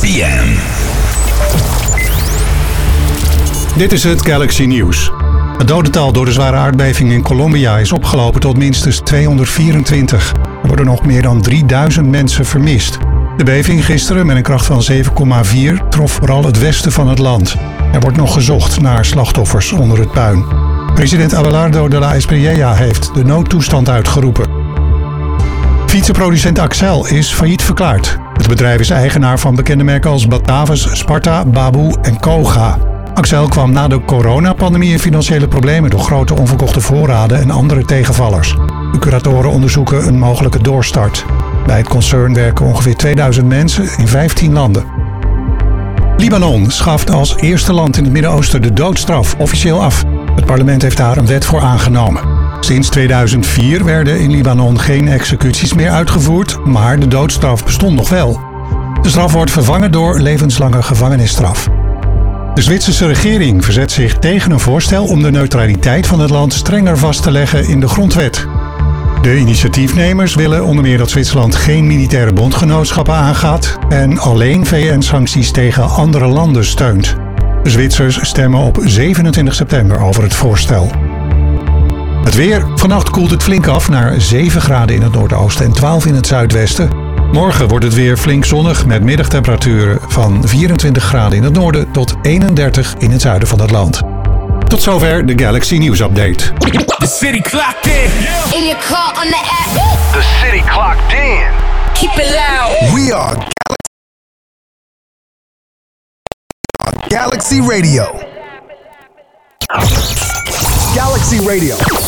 p.m. Dit is het Galaxy Nieuws. Het dodental door de zware aardbeving in Colombia is opgelopen tot minstens 224. Er worden nog meer dan 3000 mensen vermist. De beving gisteren met een kracht van 7,4 trof vooral het westen van het land. Er wordt nog gezocht naar slachtoffers onder het puin. President Abelardo de la Espriella heeft de noodtoestand uitgeroepen. Fietsenproducent Axel is failliet verklaard. Het bedrijf is eigenaar van bekende merken als Batavus, Sparta, Baboe en Koga. Axel kwam na de coronapandemie in financiële problemen door grote onverkochte voorraden en andere tegenvallers. De curatoren onderzoeken een mogelijke doorstart. Bij het concern werken ongeveer 2000 mensen in 15 landen. Libanon schaft als eerste land in het Midden-Oosten de doodstraf officieel af. Het parlement heeft daar een wet voor aangenomen. Sinds 2004 werden in Libanon geen executies meer uitgevoerd, maar de doodstraf bestond nog wel. De straf wordt vervangen door levenslange gevangenisstraf. De Zwitserse regering verzet zich tegen een voorstel om de neutraliteit van het land strenger vast te leggen in de grondwet. De initiatiefnemers willen onder meer dat Zwitserland geen militaire bondgenootschappen aangaat en alleen VN-sancties tegen andere landen steunt. De Zwitsers stemmen op 27 september over het voorstel. Het weer. Vannacht koelt het flink af naar 7 graden in het noordoosten en 12 in het zuidwesten. Morgen wordt het weer flink zonnig met middagtemperaturen van 24 graden in het noorden tot 31 in het zuiden van het land. Tot zover de Galaxy News Update. The city clocked in. In your car, on the app. The city clocked in. Keep it loud. We are Galaxy Radio. Galaxy Radio.